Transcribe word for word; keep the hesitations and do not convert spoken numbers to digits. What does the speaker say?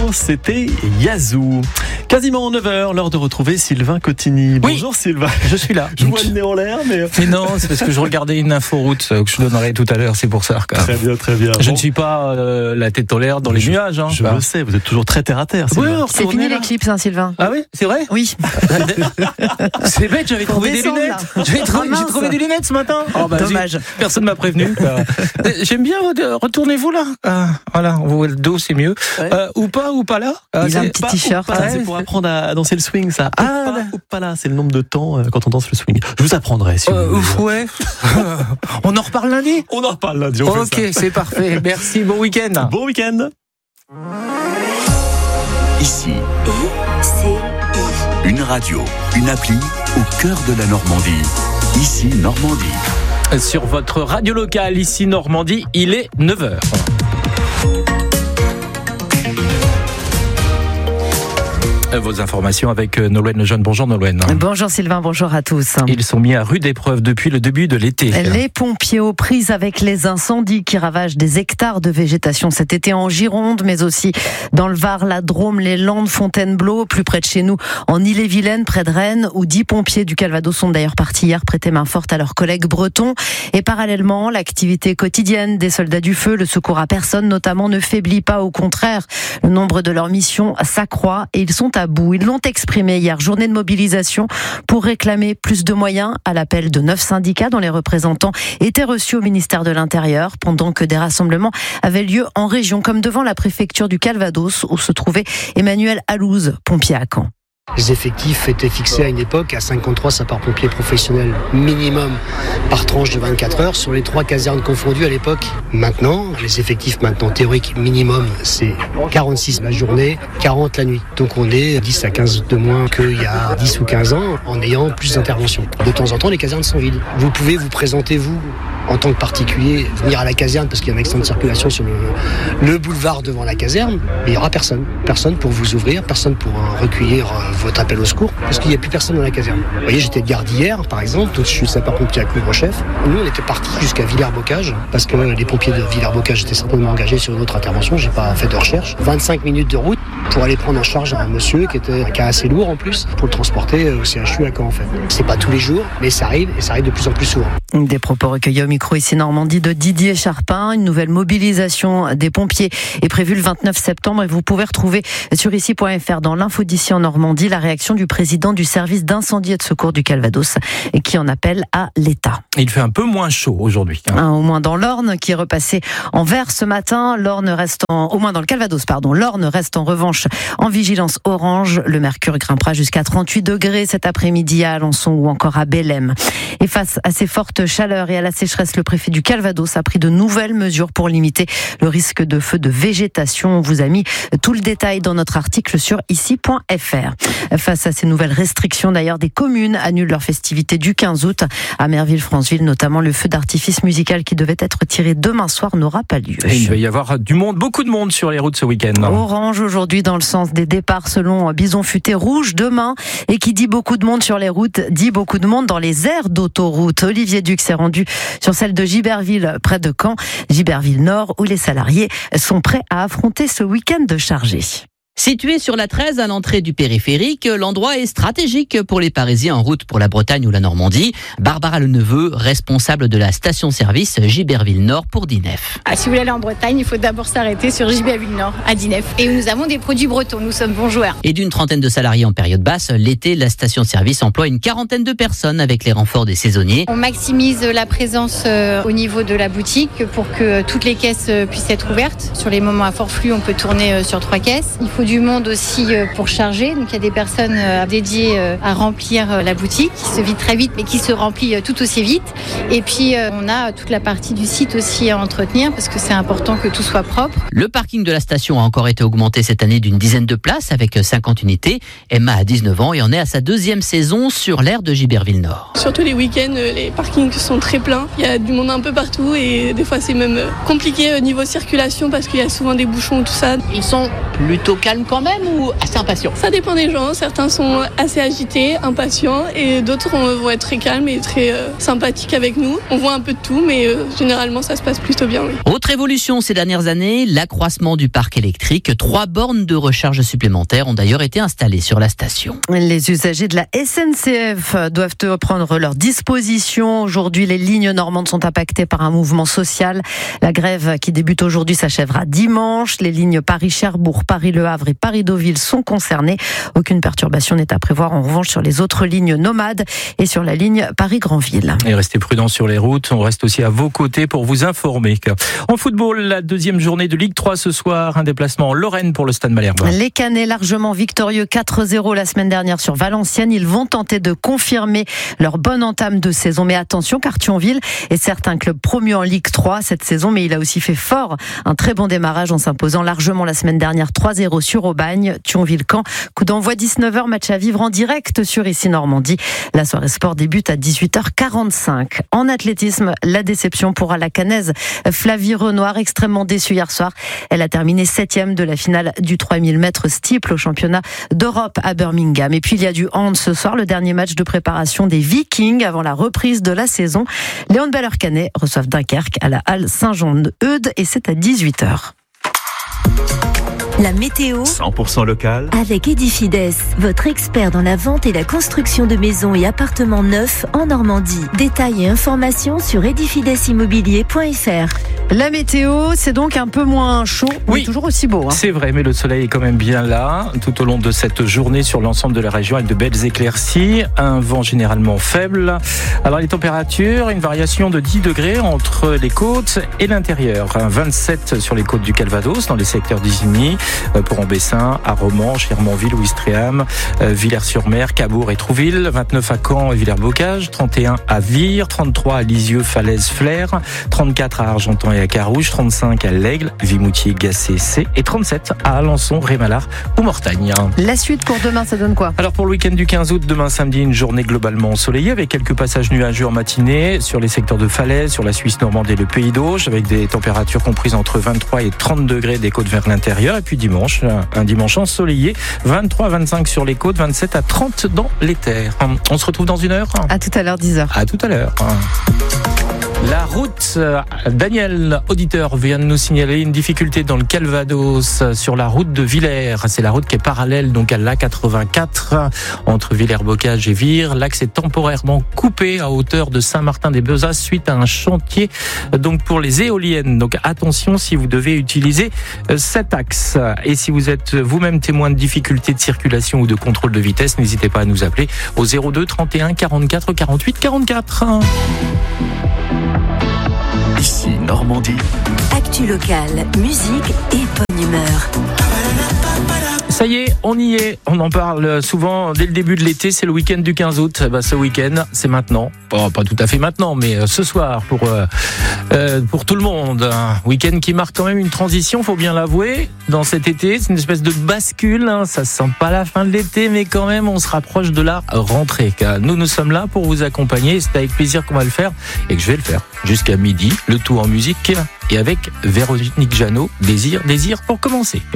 l'instant, c'était Yazoo. Quasiment neuf heures, l'heure de retrouver Sylvain Cotigny. Bonjour oui, Sylvain. Je suis là. Je vois le nez en l'air, mais... Mais non, c'est parce que je regardais une inforoute que je donnerai tout à l'heure, c'est pour ça. Quoi. Très bien, très bien. Je bon. ne suis pas euh, la tête en l'air dans les je, nuages. Hein, je bah. le sais, vous êtes toujours très terre à terre. Oui, c'est fini l'éclipse, hein, Sylvain. Ah oui, c'est vrai. Oui. C'est bête, j'avais trouvé des descendre, lunettes. J'avais trouvé, ah, j'ai trouvé des lunettes ce matin. Oh, bah, dommage. Personne m'a prévenu. J'aime bien, retournez-vous là. Ah, voilà, on voit le dos, c'est mieux. Ouais. Euh, ou pas, ou pas là. Ah, il a un petit pas, t-shirt. Pas, c'est pour apprendre à danser le swing, ça. Ah, ou, pas, ou pas là, c'est le nombre de temps quand on danse le swing. Je vous apprendrai si euh, vous voulez. Ouais. On en reparle lundi. On en reparle lundi. On ok, c'est parfait. Merci. Bon week-end. Bon week-end. Ici, une radio, une appli au cœur de la Normandie. Ici, Normandie. Sur votre radio locale, ici Normandie, il est neuf heures. Vos informations avec Nolwenn Lejeune. Bonjour Nolwenn. Bonjour Sylvain, bonjour à tous. Ils sont mis à rude épreuve depuis le début de l'été. Les pompiers aux prises avec les incendies qui ravagent des hectares de végétation cet été en Gironde, mais aussi dans le Var, la Drôme, les Landes, Fontainebleau, plus près de chez nous, en Ille-et-Vilaine, près de Rennes, où dix pompiers du Calvados sont d'ailleurs partis hier prêter main forte à leurs collègues bretons. Et parallèlement, l'activité quotidienne des soldats du feu, le secours à personne notamment, ne faiblit pas, au contraire. Le nombre de leurs missions s'accroît et ils sont à bout. Ils l'ont exprimé hier, journée de mobilisation pour réclamer plus de moyens à l'appel de neuf syndicats dont les représentants étaient reçus au ministère de l'Intérieur pendant que des rassemblements avaient lieu en région, comme devant la préfecture du Calvados où se trouvait Emmanuel Alouz, pompier à Caen. Les effectifs étaient fixés à une époque à cinquante-trois sapeurs-pompiers professionnels minimum par tranche de vingt-quatre heures sur les trois casernes confondues à l'époque. Maintenant, les effectifs maintenant théoriques minimum, c'est quarante-six la journée, quarante la nuit. Donc on est dix à quinze de moins qu'il y a dix ou quinze ans en ayant plus d'interventions. De temps en temps, les casernes sont vides. Vous pouvez vous présenter, vous, en tant que particulier, venir à la caserne parce qu'il y a un accident de circulation sur le, le boulevard devant la caserne, mais il n'y aura personne. Personne pour vous ouvrir, personne pour euh, recueillir euh, votre appel au secours, parce qu'il n'y a plus personne dans la caserne. Vous voyez, j'étais de garde hier, par exemple, donc je suis sapeur-pompier à couvre-chef. Nous, on était partis jusqu'à Villers-Bocage, parce que les pompiers de Villers-Bocage étaient certainement engagés sur une autre intervention, j'ai pas fait de recherche. vingt-cinq minutes de route pour aller prendre en charge un monsieur qui était un cas assez lourd en plus, pour le transporter au C H U à Caen en fait. C'est pas tous les jours, mais ça arrive, et ça arrive de plus en plus souvent. Des propos recueillis au micro ici Normandie de Didier Charpin. Une nouvelle mobilisation des pompiers est prévue le vingt-neuf septembre et vous pouvez retrouver sur ici point f r dans l'info d'ici en Normandie la réaction du président du service d'incendie et de secours du Calvados et qui en appelle à l'État. Il fait un peu moins chaud aujourd'hui. Hein. Hein, au moins dans l'Orne qui est repassé en vert ce matin. L'Orne reste en, au moins dans le Calvados, pardon. L'Orne reste en revanche en vigilance orange. Le mercure grimpera jusqu'à trente-huit degrés cet après-midi à Alençon ou encore à Bellem. Et face à ces fortes chaleurs et à la sécheresse, le préfet du Calvados a pris de nouvelles mesures pour limiter le risque de feu de végétation. On vous a mis tout le détail dans notre article sur ici point f r. Face à ces nouvelles restrictions, d'ailleurs, des communes annulent leurs festivités du quinze août. À Merville-Franceville, notamment, le feu d'artifice musical qui devait être tiré demain soir n'aura pas lieu. Et il va y avoir du monde, beaucoup de monde sur les routes ce week-end. Orange aujourd'hui dans le sens des départs selon Bison Futé, rouge demain. Et qui dit beaucoup de monde sur les routes, dit beaucoup de monde dans les aires d'autoroute. Olivier Duc s'est rendu sur celle de Giberville, près de Caen, Giberville Nord, où les salariés sont prêts à affronter ce week-end de chargé. Situé sur la treize à l'entrée du périphérique, l'endroit est stratégique pour les Parisiens en route pour la Bretagne ou la Normandie. Barbara Leneveu, responsable de la station-service Giberville Nord pour Dinef. Ah, si vous voulez aller en Bretagne, il faut d'abord s'arrêter sur Giberville Nord à Dinef. Et nous avons des produits bretons, nous sommes bons joueurs. Et d'une trentaine de salariés en période basse, l'été, la station-service emploie une quarantaine de personnes avec les renforts des saisonniers. On maximise la présence euh, au niveau de la boutique pour que toutes les caisses euh, puissent être ouvertes. Sur les moments à fort flux, on peut tourner euh, sur trois caisses. Il faut du monde aussi pour charger. Donc il y a des personnes dédiées à remplir la boutique qui se vide très vite mais qui se remplit tout aussi vite. Et puis on a toute la partie du site aussi à entretenir parce que c'est important que tout soit propre. Le parking de la station a encore été augmenté cette année d'une dizaine de places avec cinquante unités. Emma a dix-neuf ans et en est à sa deuxième saison sur l'aire de Giberville Nord. Surtout les week-ends, les parkings sont très pleins. Il y a du monde un peu partout et des fois c'est même compliqué au niveau circulation parce qu'il y a souvent des bouchons tout ça. Ils sont plutôt calmes calme quand même ou assez impatient? Ça dépend des gens, certains sont assez agités, impatients et d'autres vont être très calmes et très euh, sympathiques avec nous. On voit un peu de tout mais euh, généralement ça se passe plutôt bien. Oui. Autre évolution ces dernières années, l'accroissement du parc électrique. Trois bornes de recharge supplémentaires ont d'ailleurs été installées sur la station. Les usagers de la S N C F doivent prendre leurs dispositions. Aujourd'hui, les lignes normandes sont impactées par un mouvement social. La grève qui débute aujourd'hui s'achèvera dimanche. Les lignes Paris-Cherbourg, Paris-Le Havre et Paris-Deauville sont concernées. Aucune perturbation n'est à prévoir en revanche sur les autres lignes nomades et sur la ligne Paris-Granville. Et restez prudents sur les routes. On reste aussi à vos côtés pour vous informer. En football, la deuxième journée de Ligue trois ce soir. Un déplacement en Lorraine pour le Stade Malherbe. Les Canets largement victorieux quatre zéro la semaine dernière sur Valenciennes. Ils vont tenter de confirmer leur bonne entame de saison. Mais attention, car Thionville est certes un club promu en Ligue trois cette saison, mais il a aussi fait fort un très bon démarrage en s'imposant largement la semaine dernière trois zéro sur Aubagne. Thionville-Caen, coup d'envoi dix-neuf heures, match à vivre en direct sur Ici Normandie. La soirée sport débute à dix-huit heures quarante-cinq. En athlétisme, la déception pour la Canaise Flavie Renoir, extrêmement déçue hier soir. Elle a terminé septième de la finale du trois mille mètres steeple au championnat d'Europe à Birmingham. Et puis il y a du hand ce soir, le dernier match de préparation des Vikings avant la reprise de la saison. Les handballeurs canets reçoivent Dunkerque à la Halle Saint-Jean-de-Eudes et c'est à dix-huit heures. La météo cent pour cent local avec Edifides, votre expert dans la vente et la construction de maisons et appartements neufs en Normandie. Détails et informations sur edifides immobilier point f r. La météo, c'est donc un peu moins chaud, oui, mais toujours aussi beau. Hein. C'est vrai, mais le soleil est quand même bien là tout au long de cette journée sur l'ensemble de la région avec de belles éclaircies, un vent généralement faible. Alors les températures, une variation de dix degrés entre les côtes et l'intérieur. vingt-sept sur les côtes du Calvados, dans les secteurs d'Isigny, Port-en-Bessin, à Romans, Hermonville, Ouistreham, Villers-sur-Mer, Cabourg et Trouville, vingt-neuf à Caen et Villers-Bocage, trente et un à Vire, trente-trois à Lisieux, Falaise, Flers, trente-quatre à Argentan et à Carouge, trente-cinq à l'Aigle, Vimoutier, Gacé, C et trente-sept à Alençon, Rémalard ou Mortagne. La suite pour demain, ça donne quoi? Alors pour le week-end du quinze août, demain samedi, une journée globalement ensoleillée avec quelques passages nuageux en matinée sur les secteurs de Falaise, sur la Suisse normande et le Pays d'Auge, avec des températures comprises entre vingt-trois et trente degrés des côtes vers l'intérieur. Et puis dimanche, un dimanche ensoleillé, vingt-trois à vingt-cinq sur les côtes, vingt-sept à trente dans les terres. On se retrouve dans une heure. À tout à l'heure, dix heures. À tout à l'heure. La route, Daniel, auditeur, vient de nous signaler une difficulté dans le Calvados sur la route de Villers. C'est la route qui est parallèle donc à l'A quatre-vingt-quatre entre Villers-Bocage et Vire. L'axe est temporairement coupé à hauteur de Saint-Martin-des-Bezas suite à un chantier donc pour les éoliennes. Donc attention si vous devez utiliser cet axe. Et si vous êtes vous-même témoin de difficultés de circulation ou de contrôle de vitesse, n'hésitez pas à nous appeler au zéro deux trente et un quarante-quatre quarante-huit quarante-quatre. Ici Normandie. Actu locale, musique et bonne humeur. Ça y est, on y est. On en parle souvent dès le début de l'été. C'est le week-end du quinze août. Bah, ce week-end, c'est maintenant. Bon, pas tout à fait maintenant, mais ce soir pour euh, euh, pour tout le monde. Un week-end qui marque quand même une transition, faut bien l'avouer. Dans cet été, c'est une espèce de bascule. Hein. Ça sent pas la fin de l'été, mais quand même, on se rapproche de la rentrée. Car nous, nous sommes là pour vous accompagner. C'est avec plaisir qu'on va le faire et que je vais le faire jusqu'à midi. Le tout en musique et avec Véronique Jeannot. Désir, désir pour commencer.